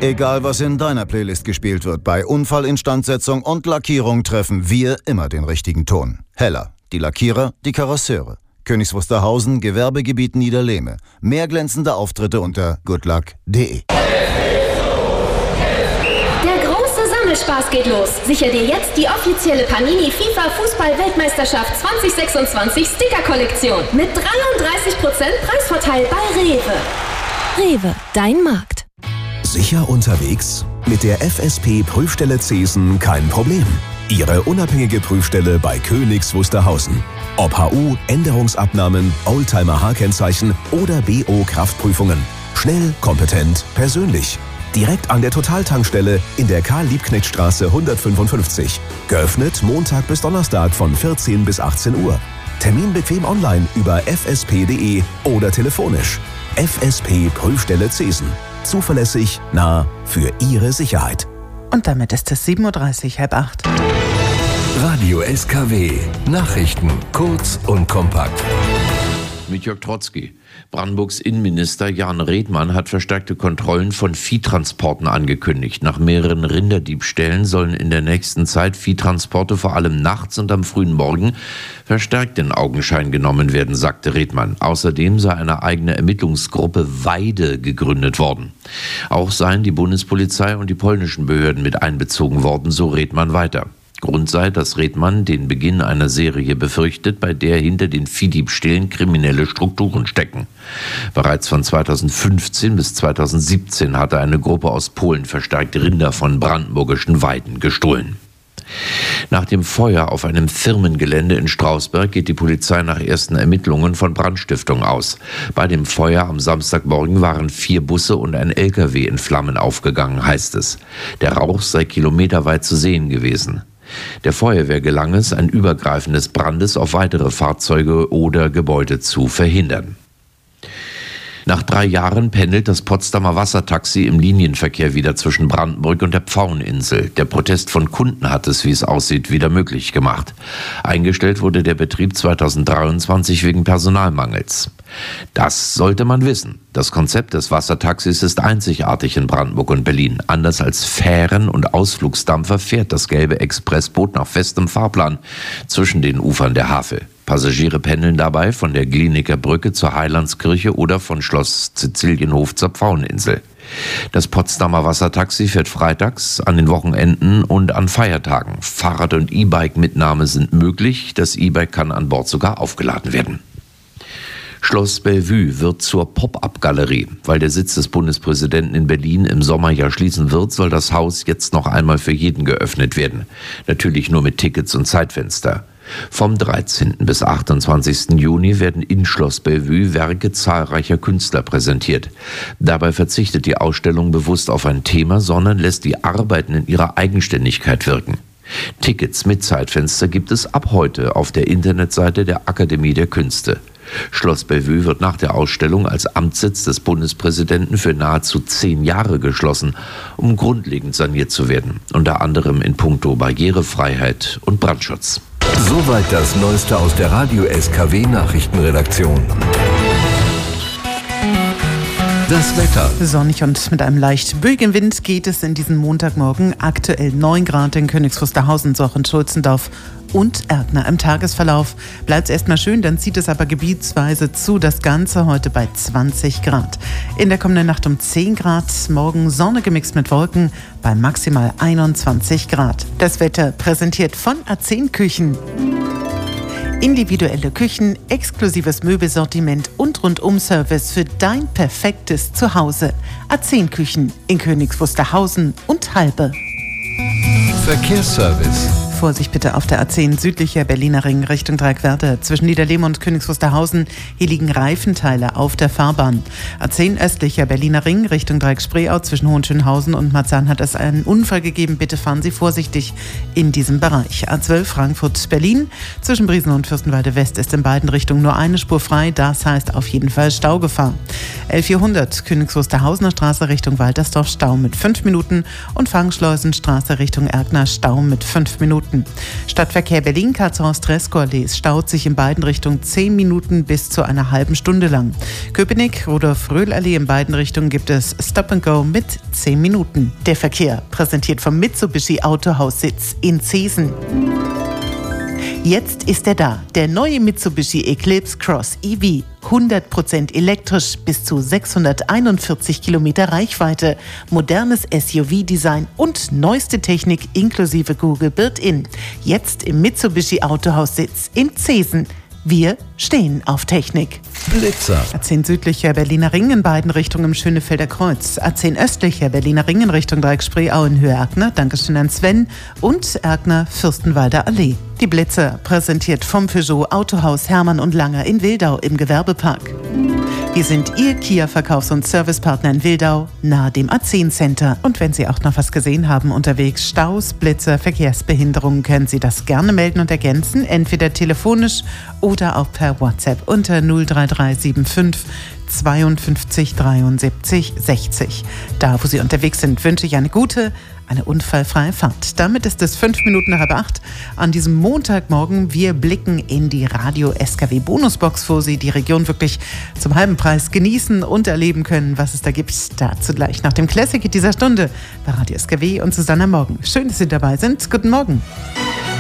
Egal, was in deiner Playlist gespielt wird, bei Unfallinstandsetzung und Lackierung treffen wir immer den richtigen Ton. Heller, die Lackierer, die Karosseure. Königs Wusterhausen, Gewerbegebiet Niederlehme. Mehr glänzende Auftritte unter goodluck.de. Spaß geht los. Sicher dir jetzt die offizielle Panini FIFA Fußball-Weltmeisterschaft 2026 Sticker-Kollektion mit 33% Preisvorteil bei Rewe. Rewe, dein Markt. Sicher unterwegs? Mit der FSP Prüfstelle Zesen kein Problem. Ihre unabhängige Prüfstelle bei Königs Wusterhausen. Ob HU, Änderungsabnahmen, Oldtimer-H-Kennzeichen oder BO-Kraftprüfungen. Schnell, kompetent, persönlich. Direkt an der Totaltankstelle in der Karl-Liebknecht-Straße 155. Geöffnet Montag bis Donnerstag von 14 bis 18 Uhr. Termin bequem online über fsp.de oder telefonisch. FSP Prüfstelle Zesen. Zuverlässig, nah, für Ihre Sicherheit. Und damit ist es 7:30 Uhr, 7:30. Radio SKW. Nachrichten kurz und kompakt. Mit Jörg Trotzki. Brandenburgs Innenminister Jan Redmann hat verstärkte Kontrollen von Viehtransporten angekündigt. Nach mehreren Rinderdiebstählen sollen in der nächsten Zeit Viehtransporte vor allem nachts und am frühen Morgen verstärkt in Augenschein genommen werden, sagte Redmann. Außerdem sei eine eigene Ermittlungsgruppe Weide gegründet worden. Auch seien die Bundespolizei und die polnischen Behörden mit einbezogen worden, so Redmann weiter. Grund sei, dass Redmann den Beginn einer Serie befürchtet, bei der hinter den Viehdiebstählen kriminelle Strukturen stecken. Bereits von 2015 bis 2017 hatte eine Gruppe aus Polen verstärkt Rinder von brandenburgischen Weiden gestohlen. Nach dem Feuer auf einem Firmengelände in Strausberg geht die Polizei nach ersten Ermittlungen von Brandstiftung aus. Bei dem Feuer am Samstagmorgen waren 4 Busse und ein LKW in Flammen aufgegangen, heißt es. Der Rauch sei kilometerweit zu sehen gewesen. Der Feuerwehr gelang es, ein Übergreifen des Brandes auf weitere Fahrzeuge oder Gebäude zu verhindern. Nach 3 Jahren pendelt das Potsdamer Wassertaxi im Linienverkehr wieder zwischen Brandenburg und der Pfaueninsel. Der Protest von Kunden hat es, wie es aussieht, wieder möglich gemacht. Eingestellt wurde der Betrieb 2023 wegen Personalmangels. Das sollte man wissen. Das Konzept des Wassertaxis ist einzigartig in Brandenburg und Berlin. Anders als Fähren und Ausflugsdampfer fährt das gelbe Expressboot nach festem Fahrplan zwischen den Ufern der Havel. Passagiere pendeln dabei von der Glienicker Brücke zur Heilandskirche oder von Schloss Sizilienhof zur Pfaueninsel. Das Potsdamer Wassertaxi fährt freitags, an den Wochenenden und an Feiertagen. Fahrrad- und E-Bike-Mitnahme sind möglich. Das E-Bike kann an Bord sogar aufgeladen werden. Schloss Bellevue wird zur Pop-up-Galerie. Weil der Sitz des Bundespräsidenten in Berlin im Sommer ja schließen wird, soll das Haus jetzt noch einmal für jeden geöffnet werden. Natürlich nur mit Tickets und Zeitfenster. Vom 13. bis 28. Juni werden in Schloss Bellevue Werke zahlreicher Künstler präsentiert. Dabei verzichtet die Ausstellung bewusst auf ein Thema, sondern lässt die Arbeiten in ihrer Eigenständigkeit wirken. Tickets mit Zeitfenster gibt es ab heute auf der Internetseite der Akademie der Künste. Schloss Bellevue wird nach der Ausstellung als Amtssitz des Bundespräsidenten für nahezu 10 Jahre geschlossen, um grundlegend saniert zu werden, unter anderem in puncto Barrierefreiheit und Brandschutz. Soweit das Neueste aus der Radio SKW Nachrichtenredaktion. Das Wetter. Sonnig und mit einem leicht böigen Wind geht es in diesem Montagmorgen. Aktuell 9 Grad in Königs Wusterhausen, Sochen-Schulzendorf und Erkner. Im Tagesverlauf bleibt es erstmal schön, dann zieht es aber gebietsweise zu. Das Ganze heute bei 20 Grad. In der kommenden Nacht um 10 Grad, morgen Sonne gemixt mit Wolken bei maximal 21 Grad. Das Wetter präsentiert von A10 Küchen. Individuelle Küchen, exklusives Möbelsortiment und Rundum-Service für dein perfektes Zuhause. A10 Küchen in Königs Wusterhausen und Halbe. Verkehrsservice. Vorsicht bitte auf der A10 südlicher Berliner Ring Richtung Dreieckwerder. Zwischen Niederlehme und Königs Wusterhausen. Hier liegen Reifenteile auf der Fahrbahn. A10 östlicher Berliner Ring Richtung Dreieck-Spreeau. Zwischen Hohenschönhausen und Marzahn hat es einen Unfall gegeben. Bitte fahren Sie vorsichtig in diesem Bereich. A12 Frankfurt-Berlin. Zwischen Briesen und Fürstenwalde West ist in beiden Richtungen nur eine Spur frei. Das heißt auf jeden Fall Staugefahr. L400 Königs Wusterhausener Straße Richtung Waltersdorf Stau mit 5 Minuten und Fangschleusenstraße Richtung Erkner Stau mit 5 Minuten. Nachrichten. Stadtverkehr Berlin-Karlshorst-Reskorallee. Es staut sich in beiden Richtungen 10 Minuten bis zu einer halben Stunde lang. Köpenick-Rudolf-Röhl-Allee in beiden Richtungen gibt es Stop and Go mit 10 Minuten. Der Verkehr präsentiert vom Mitsubishi Autohaussitz in Zeesen. Jetzt ist er da, der neue Mitsubishi Eclipse Cross EV. 100% elektrisch, bis zu 641 Kilometer Reichweite, modernes SUV-Design und neueste Technik inklusive Google Built-In. Jetzt im Mitsubishi Autohaussitz in Zeesen. Wir stehen auf Technik. Blitzer. A10 südlicher Berliner Ring in beiden Richtungen im Schönefelder Kreuz. A10 östlicher Berliner Ring in Richtung Dreieck-Spreeau in Höhe Erkner. Dankeschön an Sven. Und Erkner Fürstenwalder Allee. Die Blitzer präsentiert vom Peugeot Autohaus Hermann und Langer in Wildau im Gewerbepark. Wir sind Ihr Kia-Verkaufs- und Servicepartner in Wildau, nahe dem A10-Center. Und wenn Sie auch noch was gesehen haben unterwegs, Staus, Blitzer, Verkehrsbehinderungen, können Sie das gerne melden und ergänzen, entweder telefonisch oder auch per WhatsApp unter 03375 52 73 60. Da, wo Sie unterwegs sind, wünsche ich eine gute, eine unfallfreie Fahrt. Damit ist es 5 Minuten nach 7:30 an diesem Montagmorgen. Wir blicken in die Radio-SKW-Bonusbox, wo Sie die Region wirklich zum halben Preis genießen und erleben können, was es da gibt. Dazu gleich nach dem Classic dieser Stunde bei Radio SKW und Susanna Morgen. Schön, dass Sie dabei sind. Guten Morgen.